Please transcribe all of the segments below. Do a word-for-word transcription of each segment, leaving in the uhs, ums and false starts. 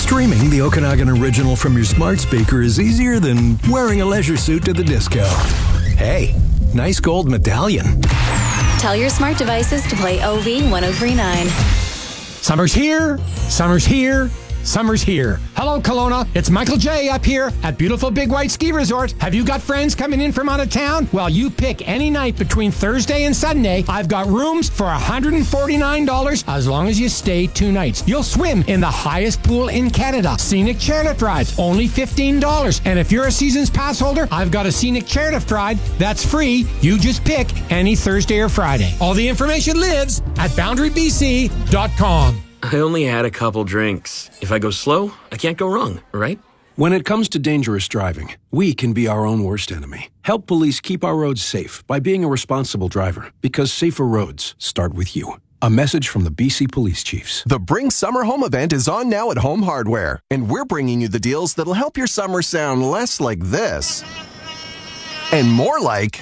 Streaming the Okanagan Original from your smart speaker is easier than wearing a leisure suit to the disco. Hey, nice gold medallion. Tell your smart devices to play O V ten thirty-nine. Summer's here. Summer's here. Summer's here. Hello, Kelowna. It's Michael J. up here at beautiful Big White Ski Resort. Have you got friends coming in from out of town? Well, you pick any night between Thursday and Sunday. I've got rooms for one hundred forty-nine dollars as long as you stay two nights. You'll swim in the highest pool in Canada. Scenic chairlift rides, only fifteen dollars. And if you're a season's pass holder, I've got a scenic chairlift ride that's free. You just pick any Thursday or Friday. All the information lives at boundary b c dot com. I only had a couple drinks. If I go slow, I can't go wrong, right? When it comes to dangerous driving, we can be our own worst enemy. Help police keep our roads safe by being a responsible driver, because safer roads start with you. A message from the B C Police Chiefs. The Bring Summer Home event is on now at Home Hardware, and we're bringing you the deals that'll help your summer sound less like this and more like...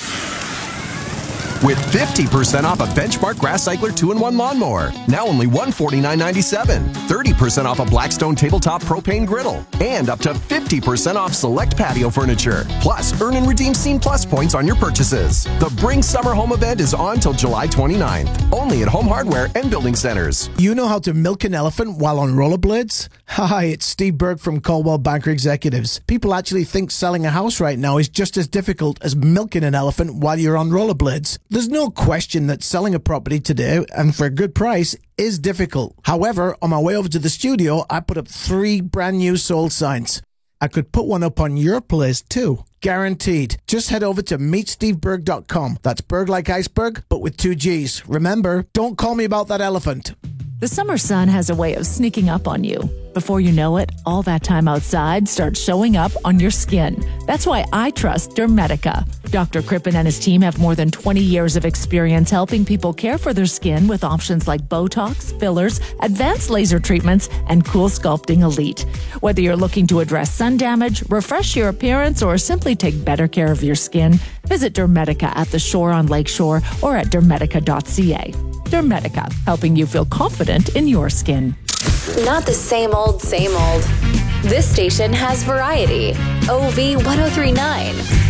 with fifty percent off a Benchmark Grass Cycler two in one lawnmower. Now only one hundred forty-nine ninety-seven. thirty percent off a Blackstone Tabletop Propane Griddle. And up to fifty percent off select patio furniture. Plus, earn and redeem Scene Plus points on your purchases. The Bring Summer Home event is on till July twenty-ninth. Only at Home Hardware and Building Centers. You know how to milk an elephant while on rollerblades? Hi, it's Steve Berg from Caldwell Banker Executives. People actually think selling a house right now is just as difficult as milking an elephant while you're on rollerblades. There's no question that selling a property today, and for a good price, is difficult. However, on my way over to the studio, I put up three brand new sold signs. I could put one up on your place too. Guaranteed. Just head over to meet steve berg dot com. That's Berg like iceberg, but with two G's. Remember, don't call me about that elephant. The summer sun has a way of sneaking up on you. Before you know it, all that time outside starts showing up on your skin. That's why I trust Dermetica. Doctor Crippen and his team have more than twenty years of experience helping people care for their skin with options like Botox, fillers, advanced laser treatments, and Cool Sculpting Elite. Whether you're looking to address sun damage, refresh your appearance, or simply take better care of your skin, visit Dermetica at the Shore on Lakeshore or at dermetica dot c a. Dermetica, helping you feel confident in your skin. Not the same old, same old. This station has variety. O V ten thirty-nine.